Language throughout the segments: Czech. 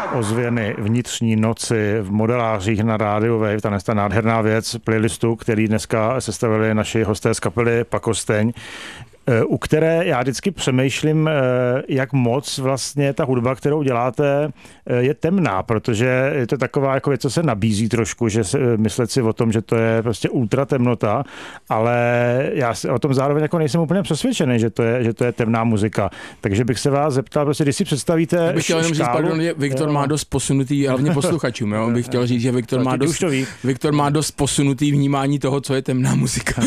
ozvěny vnitřní noci v modelářích na rádiu Wave, ta nádherná věc playlistu, který dneska sestavili naši hosté z kapely Pakosteň, u které já vždycky přemýšlím, jak moc vlastně ta hudba, kterou děláte, je temná, protože je to taková jako věc, co se nabízí trošku, že myslet si o tom, že to je prostě ultra temnota, ale já o tom zároveň jako nejsem úplně přesvědčený, že to je temná muzika. Takže bych se vás zeptal, prostě, když si představíte bych chtěl jenom říct, pardon, Viktor má dost posunutý, hlavně posluchačům, jo? Bych chtěl říct, že Viktor má dost posunutý vnímání toho, co je temná muzika.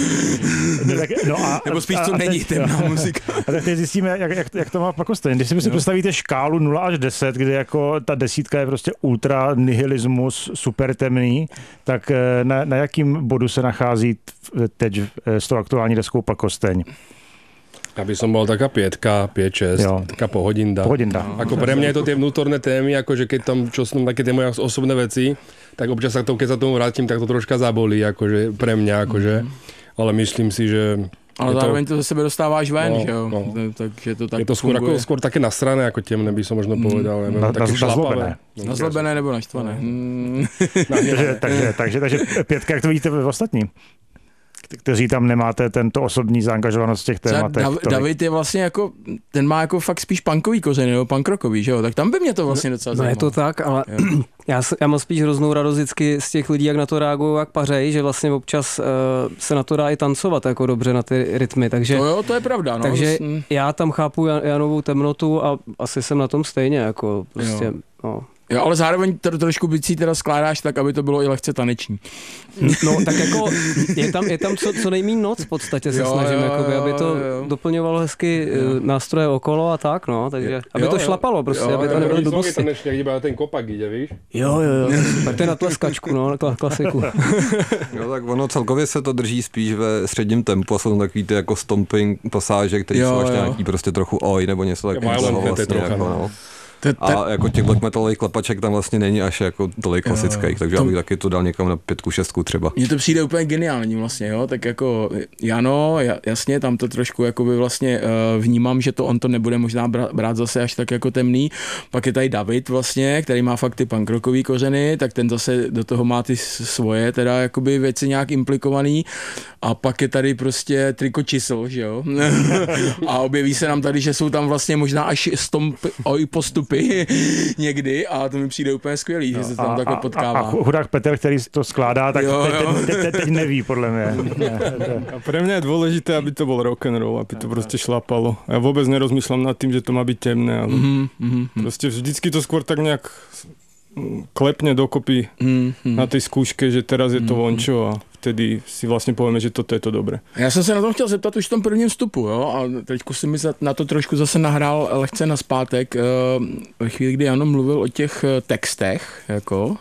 Nebo spíš, co není temná muzika. A tak teď zjistíme, jak to má Pakosteň. Když si představíte škálu 0 až 10, kde jako ta desítka je prostě ultra nihilismus, super temný, tak na jakým bodu se nachází teď s tou aktuální deskou Pakosteň? Aby som bol taká 5-6, taká pohodinda. Ako pre mňa je to tie vnútorné témy, akože keď tam čo sú také tie moje osobné veci, tak občas keď sa tomu vrátim, tak to troška zabolí, akože pre mňa, akože. Ale myslím si, že ale zároveň to ze sebe dostáváš ven, že jo? Takže to tak je to skôr také nasrané, ako temné, by som možno povedal. Nazlobené nebo naštvané. Takže 5, jak to vidíte v ostatní? Kteří tam nemáte tento osobní zaangažovanost v těch tématech. David je vlastně jako, ten má jako fakt spíš punkový kořeny, nebo punkrockový, že jo? Tak tam by mě to vlastně docela zajímalo. Je to tak, ale já mám spíš hroznou radost vždycky z těch lidí, jak na to reagují, jak pařej, že vlastně občas se na to dá i tancovat jako dobře na ty rytmy, takže... To je pravda, no. Takže já tam chápu Janovou temnotu a asi jsem na tom stejně, jako prostě, Jo, ale zároveň trošku bicí teda skládáš tak, aby to bylo i lehce taneční. No, tak jako je tam co nejméně noc v podstatě se snažím, jakoby, aby to doplňovalo hezky nástroje okolo a tak, no, takže aby to šlapalo prostě, aby to nebylo blbosti. Tanečně, jak iba ten kopak ide, víš? Jo, tak to je na tleskačku, no, klasiku. Jo, tak ono celkově se to drží spíš ve středním tempu a jsou takový ty jako stomping pasáže, které jsou až nějaký prostě trochu nebo něco takového vlastně, jako, no. A jako těch black metalových klepaček tam vlastně není až jako tolik klasických, takže já bych taky to dal někam na 5, 6 třeba. Mně to přijde úplně geniální vlastně, jo, tak jako jasně, tam to trošku jakoby vlastně vnímám, že on to nebude možná brát zase až tak jako temný. Pak je tady David vlastně, který má fakt ty punkrockový kořeny, tak ten zase do toho má ty svoje teda jakoby věci nějak implikovaný. A pak je tady prostě triko čísel, že jo. A objeví se nám tady, že jsou tam vlastně možná až postupy někdy a to mi přijde úplně skvělý, že se tam takhle potkává. A chudák Petr, který to skládá, tak teď neví, podle mě. A pre mňa je dôležité, aby to bol rock'n'roll, aby to prostě šlapalo. Ja vôbec nerozmýšľam nad tým, že to má byť temné, ale prostě vždycky to skôr tak nejak klepne dokopy na tej skúške, že teraz je to vončo a vtedy si vlastně povieme, že toto je to dobré. Já jsem se na tom chtěl zeptat už v tom prvním vstupu, jo, a teďku si mi na to trošku zase nahrál lehce nazpátek, ve chvíli, kdy Jano mluvil o těch textech, jako,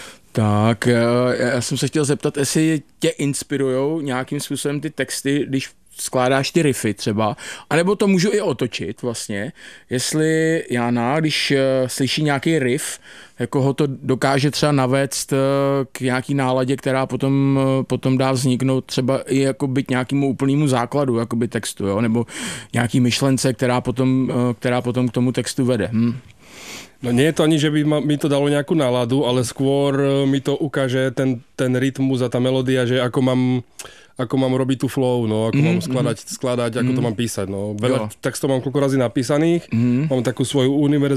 tak já jsem se chtěl zeptat, jestli tě inspirujou nějakým způsobem ty texty, když skládáš ty riffy třeba, anebo to můžu i otočit vlastně, jestli Jana, když slyší nějaký riff, jako ho to dokáže třeba navést k nějaký náladě, která potom dá vzniknout třeba i jako byť nějakému úplnému základu jakoby textu, jo? Nebo nějaký myšlence, která potom k tomu textu vede. No nie je to ani, že by mi to dalo nejakú náladu, ale skôr mi to ukáže ten rytmus a tá melódia, že ako mám robiť tú flow, no, ako mám skladať, ako to mám písať, no. Veľa textov mám koľko razy napísaných, mám takú svoju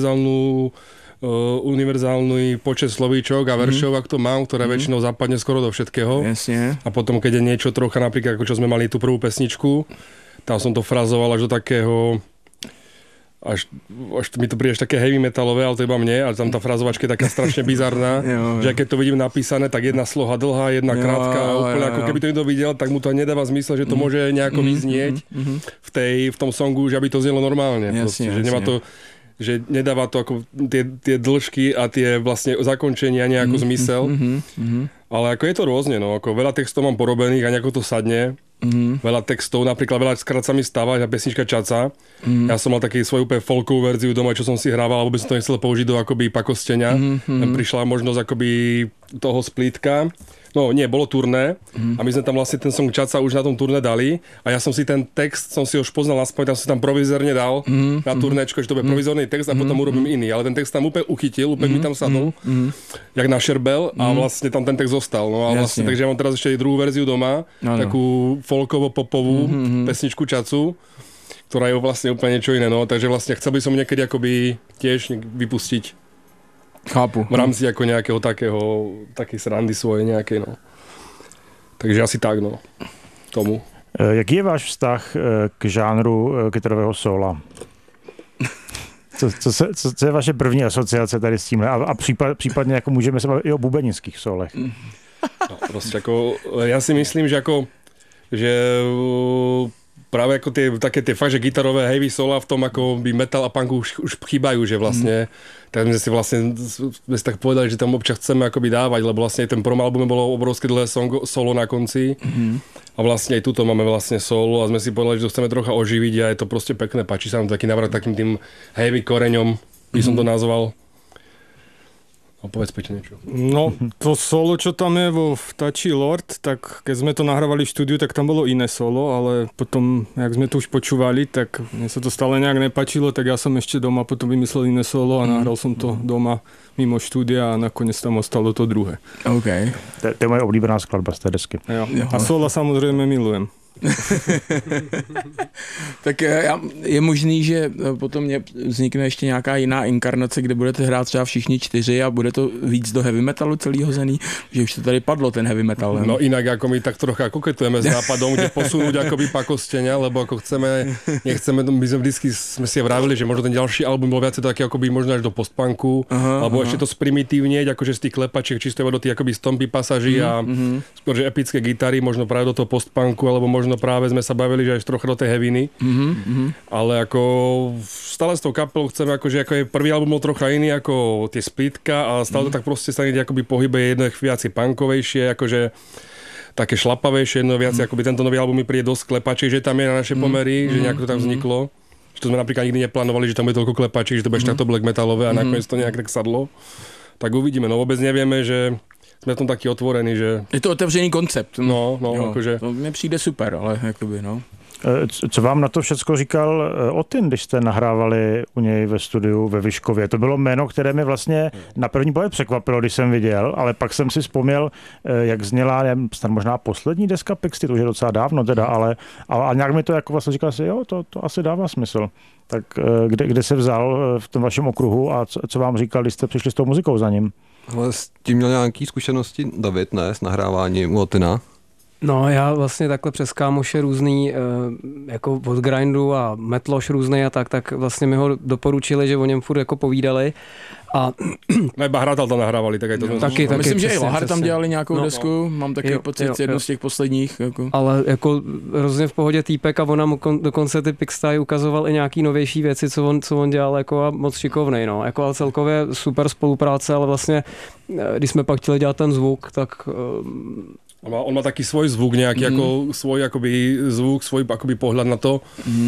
univerzálny počet slovíčok a veršov, ak to mám, ktoré väčšinou zapadne skoro do všetkého. Jasne. A potom, keď je niečo trocha, napríklad ako čo sme mali tú prvú pesničku, tam som to frazoval až do takého až mi to príde také heavy metalové, ale to iba mne, ale tam tá frazovačka je taká strašne bizarná, že keď to vidím napísané, tak jedna sloha dlhá, jedna krátka a úplne ako keby to niekto videl, tak mu to nedáva zmysel, že to môže nejako vyznieť v tom songu, že aby to znelo normálne. Jasne, že nemá to, že nedáva to ako tie dĺžky a tie vlastne zakončenia nejako zmysel. Ale ako je to rôzne, no, ako veľa textov mám porobených a nejako to sadne. Veľa textov, napríklad veľakrát sa mi stáva a pesnička Čaca. Ja som mal taký svoj úplne folkovú verziu doma, čo som si hrával, alebo by som to nechcel použiť do akoby Pakostenia. Tam prišla možnosť akoby toho splítka. No nie, bolo turné a my sme tam vlastne ten song Čaca už na tom turné dali a ja som si ten text, som si už poznal naspamäť, tam som tam provizorne dal na turnéčko, že to bude provizorný text a potom urobím iný, ale ten text tam úplne uchytil, úplne mi tam sadol, jak na šerbel a vlastne tam ten text zostal. No a vlastne, takže ja mám teraz ešte aj druhú verziu doma, takú folkovo-popovú pesničku Čacu, ktorá je vlastne úplne niečo iné, no, takže vlastne chcel by som niekedy akoby tiež vypustiť. Chápu. V rámci ako nejakého takej srandy svoje nejakej, no. Takže asi tak, no. Tomu. Jaký je váš vztah k žánru kytarového sóla? Co je vaše první asociace tady s tímhle? A případně jako můžeme se bavit i o bubenických sólech. No, prostě jako, já si myslím, že práve ako také tie fakt, že gitarové heavy sola v tom ako by metal a punk už chýbajú, že vlastne tak sme si tak povedali, že tam občas chceme akoby dávať, lebo vlastne ten prvom albume bolo obrovské dlhé solo na konci a vlastne aj tuto máme vlastne solo a sme si povedali, že to chceme trocha oživiť a je to proste pekné, páči sa nám taký návrat takým tým heavy koreňom, by som to nazval. A povedz Peťo niečo. No, to solo, čo tam je vo Vtačí Lord, tak keď sme to nahrávali v štúdiu, tak tam bolo iné solo, ale potom, jak sme to už počúvali, tak mne sa to stále nejak nepačilo, tak ja som ešte doma potom vymyslel iné solo a nahral som to doma mimo štúdia a nakoniec tam ostalo to druhé. OK. To je moje oblíbená skladba z té desky. Jo. A sola samozrejme milujem. Tak je možný, že potom vznikne ještě nějaká jiná inkarnace, kde budete hrát třeba všichni 4 a bude to víc do heavy metalu celý hozený, že už to tady padlo ten heavy metal. No inak ako my tak trocha koketujeme s nápadom, kde posunúť akoby pakostenia, lebo ako nechceme, my sme si vravili, že možno ten ďalší album bol viacej taký akoby možno až do postpunku, alebo ešte to sprimitívnieť, akože z tých klepačiek čisto do tých akoby stompy pasaží a skôr, že epické gitary, možno práve do toho postpunku, alebo možno práve sme sa bavili, že až trocha do tej heaviny. Ale ako stále s tou kapelou chceme, akože ako je prvý album bol trocha iný ako tie splitka a stále to tak proste sa niekde akoby pohybe jedno viacej punkovejšie, akože také šlapavejšie, jedno viac, akoby tento nový album mi príde dosť klepačí, že tam je na naše pomery, že nejak to tam vzniklo. Že to sme napríklad nikdy neplánovali, že tam bude toľko klepačí, že to bude takto black metalové a nakoniec to nejak tak sadlo. Tak uvidíme, no vôbec nevieme, že sme v tom taký otvorení, že... Je to otevřený koncept. No, akože... To mně přijde super, ale jakoby, no. Co vám na to všecko říkal Otin, když jste nahrávali u něj ve studiu ve Vyškově? To bylo jméno, které mě vlastně na první pohled překvapilo, když jsem viděl, ale pak jsem si vzpomněl, jak zněla možná poslední deska Pixty, to už je docela dávno teda, ale a nějak mi to jako vlastně říkal si, jo, to asi dává smysl. Tak kde se vzal v tom vašem okruhu a co vám říkal, když jste přišli s tou muzikou za ním? Ale s tím měl nějaký zkušenosti David, ne? S nahráváním u Otina? No já vlastně takhle přes kámoše různý, jako od Grindu a Metloš různý a tak vlastně mi ho doporučili, že o něm furt jako povídali. A Iba Hratal tam nahrávali, tak aj to taky, myslím, že přesně, i Lahar tam přesně. dělali nějakou desku, mám taky pocit, jedno z těch posledních. Jako. Ale jako hrozně v pohodě týpek a ona mu dokonce ty Pixty ukazoval i nějaký novější věci, co on dělal jako a moc šikovnej, no. Jako ale celkově super spolupráce, ale vlastně, když jsme pak chtěli dělat ten zvuk, tak... On má taký svoj zvuk nejaký, ako svoj akoby zvuk, svoj akoby pohľad na to.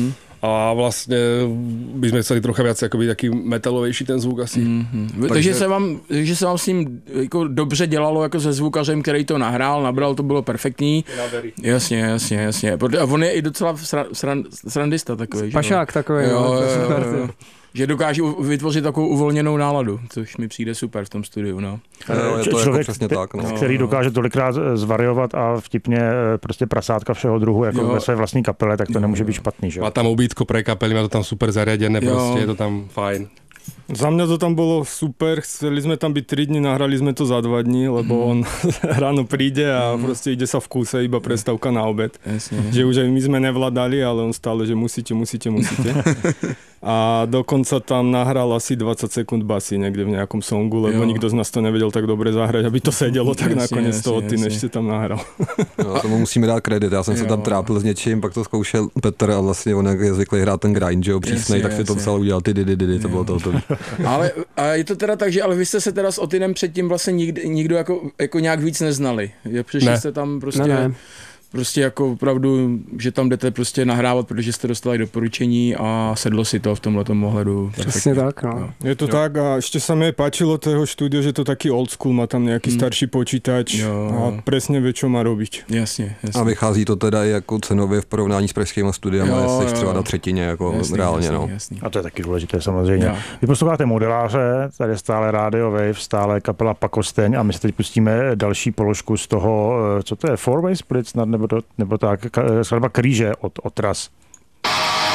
A vlastne by sme chceli trocha viac akoby taký metalovejší ten zvuk asi. Takže se vám s ním jako dobře dělalo jako se zvukařem, který to nahrál, nabral, to bylo perfektní. Jasně. A on je i docela srandista takový. Pašák takový, jo. Že dokáže vytvořit takovou uvolněnou náladu, což mi přijde super v tom studiu, no. Je to člověk, jako přesně tak, no. Který dokáže tolikrát zvariovat a vtipně prostě prasátka všeho druhu jako ve své vlastní kapele, tak to nemůže být špatný, že? Má tam ubítko pre kapely, má to tam super zariadené, prostě je to tam fajn. Za mňa to tam bolo super, chceli sme tam byť 3 dní, nahrali sme to za 2 dní, lebo on ráno príde a proste ide sa v kúse, iba prestávka na obed. Že už aj my sme nevládali, ale on stále, že musíte. A dokonca tam nahral asi 20 sekúnd basy niekde v nejakom songu, lebo nikto z nás to nevedel tak dobre zahrať, aby to sedelo, tak nakoniec to Otin ešte tam nahral. No, tomu musíme dát kredit, já jsem se tam trápil s něčím, pak to zkoušel Petr a vlastně on jak je zvyklý hrát ten grind, že jo, přísnej, tak si to psal udělal ty, to bylo to. Ale a je to teda tak, že ale vy jste se teda s Otinem předtím vlastně nikdo jako nějak víc neznali. Přišli jste tam prostě... Ne. prostě jako opravdu, že tam jdete prostě nahrávat, protože jste dostali doporučení a sedlo si to v tomhletom ohledu. Přesně tak, no. Je to tak a ešte sa mi páčilo toho štúdia, že to taký old school, má tam nejaký starší počítač a presne vie, čo má robiť. Jasně. A vychází to teda i jako cenově v porovnání s pražskými studiama, jestli třeba na třetině jako jasný, reálně. Jasný. A to je taky důležité samozřejmě. Vy posloucháte Modeláře, tady je stále Radio Wave, stále kapela Pakosteň a my se teď pustíme další položku z toho, co to je, Four Way Split snad, nebo tak, skladba Kříže od Otras.